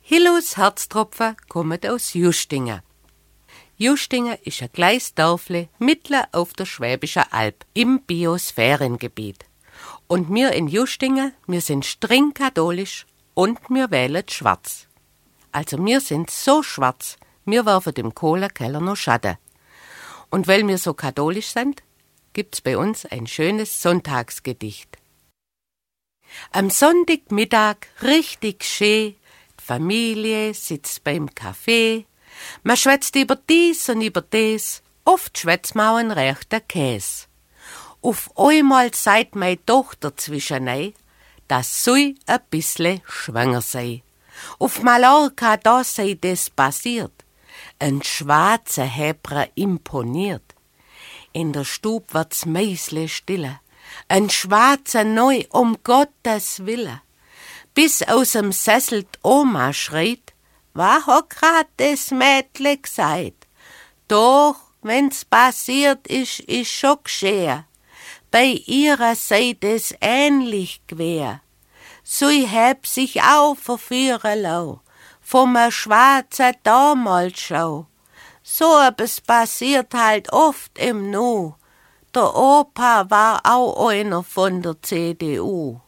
Hillus Herztropfen kommt aus Justingen. Justingen ist ein kleines Dörfle mitten auf der Schwäbischen Alb im Biosphärengebiet. Und wir in Justingen, wir sind streng katholisch und wir wählen schwarz. Also wir sind so schwarz, wir werfen dem Kohlekeller noch Schatten. Und weil wir so katholisch sind, gibt's bei uns ein schönes Sonntagsgedicht. Am Sonntagmittag richtig schön, die Familie sitzt beim Kaffee, man schwätzt über dies und über des, oft schwätzt man auch einen rechten Käse. Auf einmal sagt meine Tochter zwischenei, dass sie ein bissle schwanger sei. Auf Mallorca, da sei das passiert. Ein schwarzer Hebra imponiert. In der Stub wird's meisle stille. Ein schwarzer Neu, um Gottes Wille. Bis aus'm Sessel die Oma schreit, was hat grad das Mädle gesagt? Doch, wenn's passiert ist, ist schon geschehen. Bei ihrer Seite es ähnlich gewär. Sie heb sich auch verführen lau, vom a schwarzen damals schau. So etwas passiert halt oft im Nu. Der Opa war auch einer von der CDU.